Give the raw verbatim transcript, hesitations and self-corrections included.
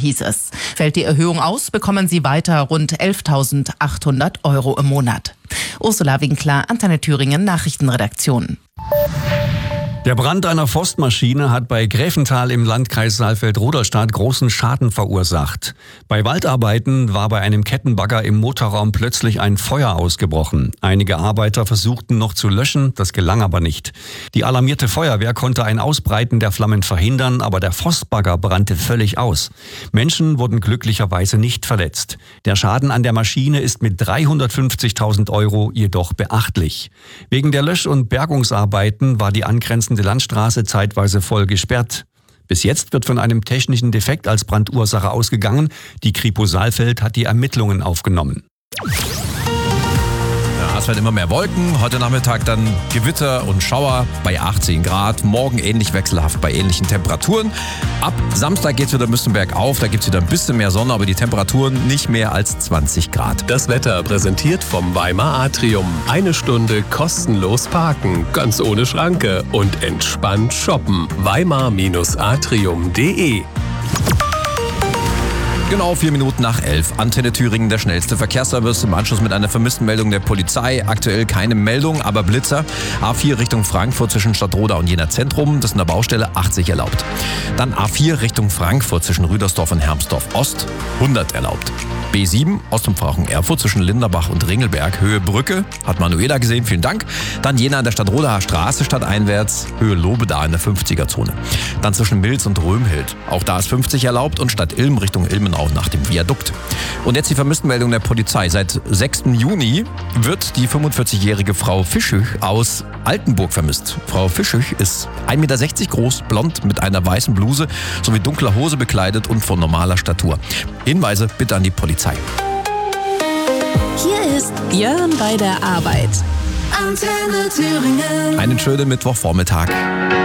hieß es. Fällt die Erhöhung aus, bekommen sie weiter rund elftausendachthundert Euro im Monat. Ursula Winkler, Antenne Thüringen, Nachrichtenredaktion. Der Brand einer Forstmaschine hat bei Gräfenthal im Landkreis Saalfeld-Rudolstadt großen Schaden verursacht. Bei Waldarbeiten war bei einem Kettenbagger im Motorraum plötzlich ein Feuer ausgebrochen. Einige Arbeiter versuchten noch zu löschen, das gelang aber nicht. Die alarmierte Feuerwehr konnte ein Ausbreiten der Flammen verhindern, aber der Forstbagger brannte völlig aus. Menschen wurden glücklicherweise nicht verletzt. Der Schaden an der Maschine ist mit dreihundertfünfzigtausend Euro jedoch beachtlich. Wegen der Lösch- und Bergungsarbeiten war die angrenzende Landstraße zeitweise voll gesperrt. Bis jetzt wird von einem technischen Defekt als Brandursache ausgegangen. Die Kripo Saalfeld hat die Ermittlungen aufgenommen. Ja, es werden immer mehr Wolken. Heute Nachmittag dann Gewitter und Schauer bei achtzehn Grad. Morgen ähnlich wechselhaft bei ähnlichen Temperaturen. Ab Samstag geht es wieder ein bisschen bergauf. Da gibt es wieder ein bisschen mehr Sonne, aber die Temperaturen nicht mehr als zwanzig Grad. Das Wetter präsentiert vom Weimar Atrium. Eine Stunde kostenlos parken, ganz ohne Schranke und entspannt shoppen. weimar Atrium punkt de. Genau vier Minuten nach elf. Antenne Thüringen, der schnellste Verkehrsservice. Im Anschluss mit einer Vermisstenmeldung der Polizei. Aktuell keine Meldung, aber Blitzer. A vier Richtung Frankfurt zwischen Stadtroda und Jena Zentrum. Das ist in der Baustelle achtzig erlaubt. Dann A vier Richtung Frankfurt zwischen Rüdersdorf und Hermsdorf Ost. hundert erlaubt. B sieben Ost-Umfrachung-Erfurt zwischen Linderbach und Ringelberg. Höhe Brücke. Hat Manuela gesehen, vielen Dank. Dann Jena an der Stadtrodaer Straße stadteinwärts. Höhe Lobeda in der fünfziger-Zone. Dann zwischen Milz und Römhild. Auch da ist fünfzig erlaubt und Stadt Ilm Richtung Ilmenau nach dem Viadukt. Und jetzt die Vermisstenmeldung der Polizei. Seit sechsten Juni wird die fünfundvierzigjährige Frau Fischüch aus Altenburg vermisst. Frau Fischüch ist ein Meter sechzig groß, blond mit einer weißen Bluse sowie dunkler Hose bekleidet und von normaler Statur. Hinweise bitte an die Polizei. Hier ist Jörn bei der Arbeit. Antenne Thüringen. Einen schönen Mittwochvormittag.